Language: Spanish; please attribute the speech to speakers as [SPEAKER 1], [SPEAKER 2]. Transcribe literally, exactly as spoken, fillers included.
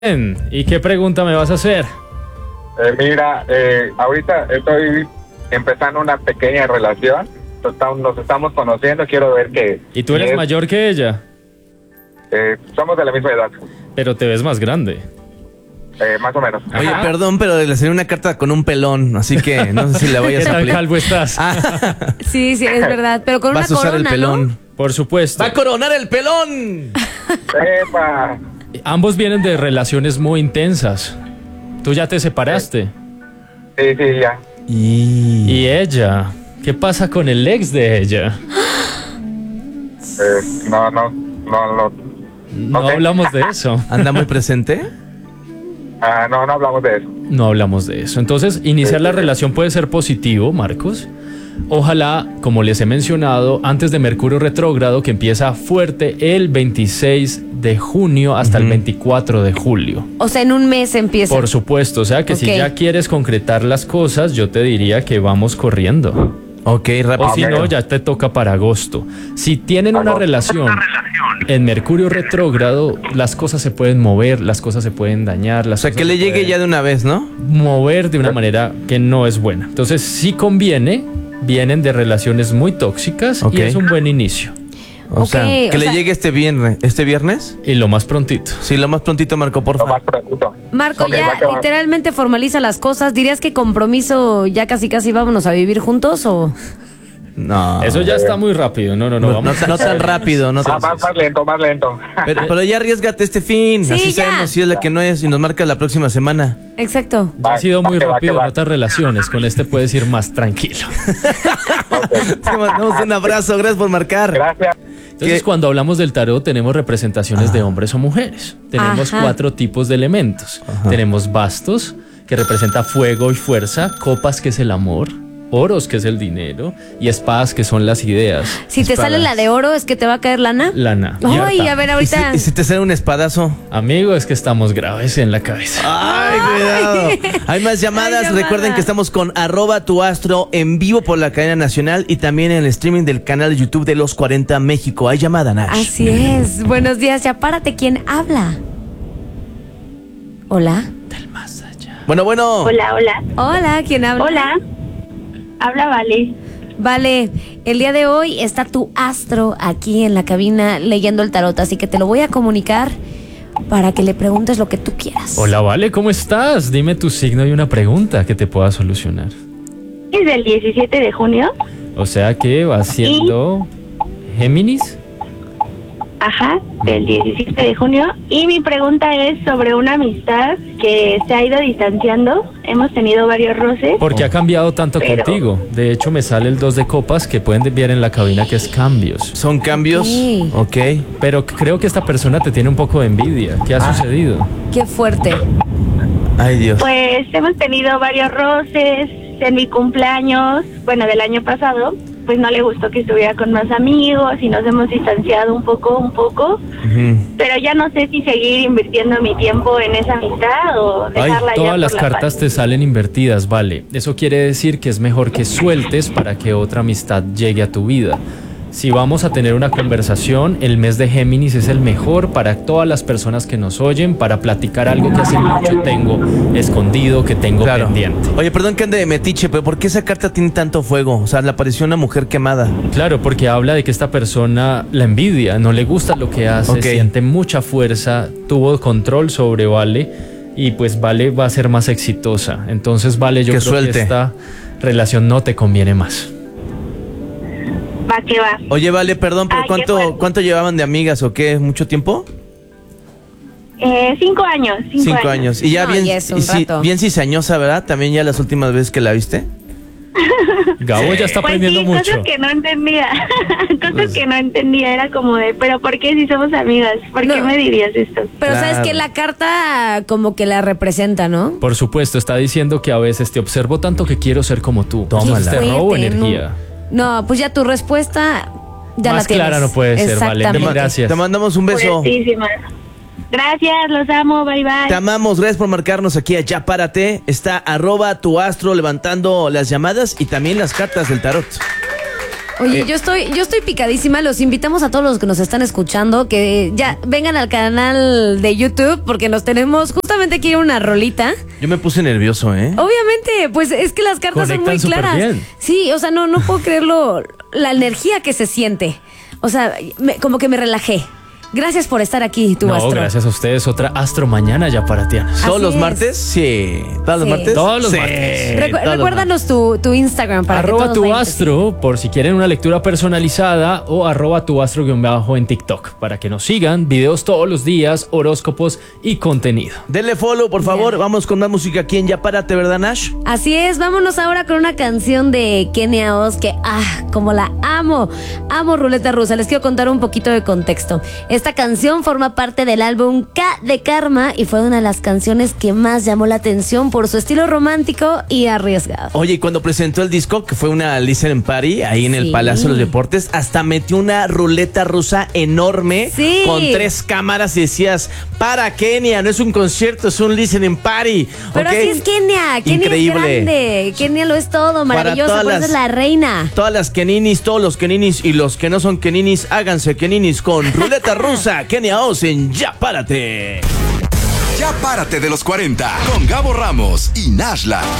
[SPEAKER 1] ¿Y qué pregunta me vas a hacer?
[SPEAKER 2] Eh, mira, eh, ahorita estoy empezando una pequeña relación. Nos estamos conociendo, quiero ver que...
[SPEAKER 1] ¿Y tú eres
[SPEAKER 2] es,
[SPEAKER 1] mayor que ella?
[SPEAKER 2] Eh, somos de la misma edad.
[SPEAKER 1] Pero te ves más grande.
[SPEAKER 2] Eh, más o menos.
[SPEAKER 3] Oye,
[SPEAKER 1] Ajá.
[SPEAKER 3] perdón, pero le salió una carta con un pelón, así que no sé si la vayas
[SPEAKER 1] ¿Qué
[SPEAKER 3] a
[SPEAKER 1] tal
[SPEAKER 3] aplicar.
[SPEAKER 1] calvo estás?
[SPEAKER 3] Ah,
[SPEAKER 4] Sí, sí, es verdad. Pero con
[SPEAKER 3] vas
[SPEAKER 4] una
[SPEAKER 3] a usar
[SPEAKER 4] corona,
[SPEAKER 3] el pelón.
[SPEAKER 4] ¿no?
[SPEAKER 1] Por supuesto.
[SPEAKER 3] ¡Va a coronar el pelón!
[SPEAKER 2] ¡Epa!
[SPEAKER 1] Ambos vienen de relaciones muy intensas. ¿Tú ya te separaste?
[SPEAKER 2] Sí, sí, ya.
[SPEAKER 3] Y...
[SPEAKER 1] ¿Y ella? ¿Qué pasa con el ex de ella?
[SPEAKER 2] Eh, no, no, no, no.
[SPEAKER 1] No
[SPEAKER 2] Ok.
[SPEAKER 1] hablamos de eso.
[SPEAKER 3] ¿Anda muy presente?
[SPEAKER 2] Ah, no, no hablamos de eso.
[SPEAKER 1] No hablamos de eso. Entonces, iniciar la relación puede ser positivo, Marcos. Ojalá, como les he mencionado, antes de Mercurio retrógrado, que empieza fuerte el veintiséis de junio hasta el
[SPEAKER 3] Ujú.
[SPEAKER 1] veinticuatro de julio.
[SPEAKER 4] O sea, en un mes empieza.
[SPEAKER 1] Por supuesto, o sea que si
[SPEAKER 4] Ok.
[SPEAKER 1] ya quieres concretar las cosas, yo te diría que vamos corriendo.
[SPEAKER 3] Ok, rápido.
[SPEAKER 1] O si
[SPEAKER 2] Ok.
[SPEAKER 1] no, ya te toca para agosto. Si tienen una
[SPEAKER 2] Agosto.
[SPEAKER 1] relación en Mercurio retrógrado, las cosas se pueden mover, las cosas se pueden dañar.
[SPEAKER 3] O
[SPEAKER 1] Las
[SPEAKER 3] sea,
[SPEAKER 1] cosas
[SPEAKER 3] que le
[SPEAKER 1] se
[SPEAKER 3] llegue
[SPEAKER 1] pueden
[SPEAKER 3] ya de una vez, ¿no?
[SPEAKER 1] mover de una manera que no es buena. Entonces, sí conviene, vienen de relaciones muy tóxicas
[SPEAKER 3] Ok.
[SPEAKER 1] y es un buen inicio.
[SPEAKER 3] O
[SPEAKER 4] Ok,
[SPEAKER 3] sea, que
[SPEAKER 4] o
[SPEAKER 3] le
[SPEAKER 4] sea-
[SPEAKER 3] llegue este viernes. ¿Este viernes?
[SPEAKER 1] Y lo más prontito.
[SPEAKER 3] Sí, lo más prontito, Marco,
[SPEAKER 2] Lo
[SPEAKER 3] porfa.
[SPEAKER 2] más pronto.
[SPEAKER 4] Marco,
[SPEAKER 2] Ok, va
[SPEAKER 4] ya
[SPEAKER 2] que va.
[SPEAKER 4] literalmente formaliza las cosas. ¿Dirías que compromiso ya casi casi vámonos a vivir juntos o...?
[SPEAKER 3] No.
[SPEAKER 1] Eso ya está muy rápido. No, no, no.
[SPEAKER 3] No, no,
[SPEAKER 1] vamos.
[SPEAKER 3] no tan rápido, no
[SPEAKER 2] Ah,
[SPEAKER 3] tan...
[SPEAKER 2] más, más lento, más lento.
[SPEAKER 3] Pero, pero ya arriesgate este fin.
[SPEAKER 4] Sí,
[SPEAKER 3] Así
[SPEAKER 4] ya.
[SPEAKER 3] sabemos si es la que no es y nos marca la próxima semana.
[SPEAKER 4] Exacto.
[SPEAKER 1] Ha sido muy
[SPEAKER 2] Va que va,
[SPEAKER 1] rápido
[SPEAKER 2] que
[SPEAKER 1] en
[SPEAKER 2] va.
[SPEAKER 1] otras relaciones. Con este puedes ir más tranquilo.
[SPEAKER 3] Te mandamos un abrazo, gracias por marcar.
[SPEAKER 2] Gracias.
[SPEAKER 1] Entonces,
[SPEAKER 3] ¿Qué?
[SPEAKER 1] cuando hablamos del tarot, tenemos representaciones de hombres o mujeres. Tenemos
[SPEAKER 4] Ajá.
[SPEAKER 1] cuatro tipos de elementos. Tenemos bastos, que representa fuego y fuerza, copas, que es el amor, oros, que es el dinero, y espadas, que son las ideas.
[SPEAKER 4] Si te sale la de oro, ¿es que te va a caer lana?
[SPEAKER 1] Lana.
[SPEAKER 4] Ay,
[SPEAKER 1] Yarta.
[SPEAKER 4] a ver,
[SPEAKER 3] ¿Y si,
[SPEAKER 4] ahorita...
[SPEAKER 3] y si te sale un espadazo?
[SPEAKER 1] Amigo, es que estamos graves en la cabeza.
[SPEAKER 3] Ay, cuidado. Hay más llamadas.
[SPEAKER 4] Hay
[SPEAKER 3] Recuerden
[SPEAKER 4] llamadas.
[SPEAKER 3] que estamos con arroba tu astro en vivo por la cadena nacional y también en el streaming del canal de YouTube de Los cuarenta México. Hay llamada, Nash.
[SPEAKER 4] Así es. Buenos días, ya párate. ¿Quién habla? Hola.
[SPEAKER 1] Del más allá.
[SPEAKER 3] Bueno, bueno.
[SPEAKER 5] Hola, hola.
[SPEAKER 4] Hola, ¿quién habla?
[SPEAKER 5] Hola. Habla Vale.
[SPEAKER 4] Vale, el día de hoy está tu astro aquí en la cabina leyendo el tarot, así que te lo voy a comunicar para que le preguntes lo que tú quieras.
[SPEAKER 1] Hola, Vale, ¿cómo estás? Dime tu signo y una pregunta que te pueda solucionar.
[SPEAKER 5] Es del diecisiete de junio.
[SPEAKER 1] O sea que va siendo Géminis.
[SPEAKER 5] Ajá, del diecisiete de junio. Y mi pregunta es sobre una amistad que se ha ido distanciando. Hemos tenido varios roces.
[SPEAKER 1] ¿Por qué ha cambiado tanto
[SPEAKER 5] Pero-
[SPEAKER 1] contigo? De hecho, me sale el dos de copas que pueden ver en la cabina que es cambios.
[SPEAKER 3] Son cambios.
[SPEAKER 4] Sí.
[SPEAKER 3] Ok.
[SPEAKER 1] Pero creo que esta persona te tiene un poco de envidia. ¿Qué ha sucedido?
[SPEAKER 4] Qué fuerte.
[SPEAKER 3] Ay, Dios.
[SPEAKER 5] Pues hemos tenido varios roces. En mi cumpleaños, bueno, del año pasado, pues no le gustó que estuviera con más amigos y nos hemos distanciado un poco, un poco.
[SPEAKER 3] Ujú.
[SPEAKER 5] Pero ya no sé si seguir invirtiendo mi tiempo en esa amistad o
[SPEAKER 1] Ay,
[SPEAKER 5] dejarla ya
[SPEAKER 1] todas
[SPEAKER 5] por
[SPEAKER 1] las
[SPEAKER 5] la
[SPEAKER 1] cartas
[SPEAKER 5] paz.
[SPEAKER 1] te salen invertidas, vale. Eso quiere decir que es mejor que sueltes para que otra amistad llegue a tu vida. Si vamos a tener una conversación, el mes de Géminis es el mejor para todas las personas que nos oyen, para platicar algo que hace mucho tengo escondido, que tengo
[SPEAKER 3] Claro.
[SPEAKER 1] pendiente.
[SPEAKER 3] Oye, perdón que ande de metiche, pero ¿por qué esa carta tiene tanto fuego? O sea, le apareció una mujer quemada.
[SPEAKER 1] Claro, porque habla de que esta persona la envidia, no le gusta lo que hace,
[SPEAKER 3] Ok.
[SPEAKER 1] siente mucha fuerza, tuvo control sobre Vale y pues Vale va a ser más exitosa. Entonces, Vale, yo
[SPEAKER 3] Que
[SPEAKER 1] creo
[SPEAKER 3] suelte.
[SPEAKER 1] que esta relación no te conviene más.
[SPEAKER 5] Va que va.
[SPEAKER 3] Oye, vale, perdón, pero
[SPEAKER 5] Ay, qué
[SPEAKER 3] ¿cuánto,
[SPEAKER 5] fuerte.
[SPEAKER 3] ¿cuánto llevaban de amigas o qué? ¿Mucho tiempo?
[SPEAKER 5] Eh, cinco años. Cinco,
[SPEAKER 3] Cinco años. Y ya
[SPEAKER 4] No,
[SPEAKER 3] bien,
[SPEAKER 4] ya es un
[SPEAKER 3] y sí-
[SPEAKER 4] rato.
[SPEAKER 3] bien cizañosa, ¿verdad? También ya las últimas veces que la viste.
[SPEAKER 1] Gabo ya está
[SPEAKER 5] Pues
[SPEAKER 1] aprendiendo
[SPEAKER 5] sí,
[SPEAKER 1] mucho.
[SPEAKER 5] cosas que no entendía. cosas
[SPEAKER 3] Pues-
[SPEAKER 5] que no entendía. Era como de, pero ¿por qué si somos amigas? ¿Por qué
[SPEAKER 4] No.
[SPEAKER 5] me dirías esto?
[SPEAKER 4] Pero sabes
[SPEAKER 3] Claro.
[SPEAKER 4] que la carta como que la representa, ¿no?
[SPEAKER 1] Por supuesto, está diciendo que a veces te observo tanto que quiero ser como tú.
[SPEAKER 3] Tómala.
[SPEAKER 1] Entonces te
[SPEAKER 4] Qué
[SPEAKER 1] robo
[SPEAKER 4] fuerte,
[SPEAKER 1] energía.
[SPEAKER 4] No, no, pues ya tu respuesta ya
[SPEAKER 1] Más
[SPEAKER 4] la tienes.
[SPEAKER 1] clara no puede ser, vale.
[SPEAKER 4] Exactamente.
[SPEAKER 1] Gracias.
[SPEAKER 3] Te mandamos un beso.
[SPEAKER 5] Fuertísima. Gracias, los amo, bye bye.
[SPEAKER 3] Te amamos, gracias por marcarnos aquí a Ya Párate. Está arroba tu astro levantando las llamadas y también las cartas del tarot.
[SPEAKER 4] Oye,
[SPEAKER 3] Eh,
[SPEAKER 4] yo estoy, yo estoy picadísima. Los invitamos a todos los que nos están escuchando que ya vengan al canal de YouTube porque nos tenemos justamente aquí una rolita.
[SPEAKER 3] Yo me puse nervioso, ¿eh?
[SPEAKER 4] Obviamente, pues es que las cartas son
[SPEAKER 1] Conectan
[SPEAKER 4] muy
[SPEAKER 1] súper
[SPEAKER 4] claras.
[SPEAKER 1] bien.
[SPEAKER 4] Sí, o sea, no, no puedo creerlo, la energía que se siente. O sea, me- como que me relajé. Gracias por estar aquí, tu
[SPEAKER 1] No,
[SPEAKER 4] astro.
[SPEAKER 1] gracias a ustedes. Otra astro mañana ya para Tianas.
[SPEAKER 3] ¿Todos
[SPEAKER 4] Así
[SPEAKER 3] los
[SPEAKER 4] es.
[SPEAKER 3] martes? Sí. ¿Todos los
[SPEAKER 4] Sí.
[SPEAKER 3] martes?
[SPEAKER 1] Todos los
[SPEAKER 3] Sí,
[SPEAKER 1] martes.
[SPEAKER 4] Recu-
[SPEAKER 3] todos los
[SPEAKER 4] recuérdanos tu, tu Instagram para que
[SPEAKER 1] Arroba
[SPEAKER 4] todos
[SPEAKER 1] tu
[SPEAKER 4] vayan a
[SPEAKER 1] astro por si quieren una lectura personalizada o arroba tu astro guión bajo en TikTok para que nos sigan, videos todos los días, horóscopos y contenido.
[SPEAKER 3] Denle follow, por favor.
[SPEAKER 4] Ya.
[SPEAKER 3] Vamos con más música aquí en Ya Párate, ¿verdad, Nash?
[SPEAKER 4] Así es, vámonos ahora con una canción de Kenia Oz que, ah, como la amo, amo Ruleta Rusa. Les quiero contar un poquito de contexto. Esta canción forma parte del álbum K de Karma y fue una de las canciones que más llamó la atención por su estilo romántico y arriesgado.
[SPEAKER 3] Oye, y cuando presentó el disco, que fue una listening party ahí en el
[SPEAKER 4] Sí.
[SPEAKER 3] Palacio de los Deportes, hasta metió una ruleta rusa enorme
[SPEAKER 4] Sí.
[SPEAKER 3] con tres cámaras y decías, para Kenia, no es un concierto, es un listening party.
[SPEAKER 4] Pero
[SPEAKER 3] ¿ok?
[SPEAKER 4] así es Kenia, Kenia
[SPEAKER 3] Increíble.
[SPEAKER 4] es grande, Kenia lo es todo, maravillosa,
[SPEAKER 3] todas
[SPEAKER 4] por eso
[SPEAKER 3] las-
[SPEAKER 4] es la reina.
[SPEAKER 3] Todas las Keninis, todos los Keninis y los que no son Keninis, háganse Keninis con ruleta rusa. Kenia Oz en Ya Párate.
[SPEAKER 6] Ya párate de los cuarenta con Gabo Ramos y Nashla.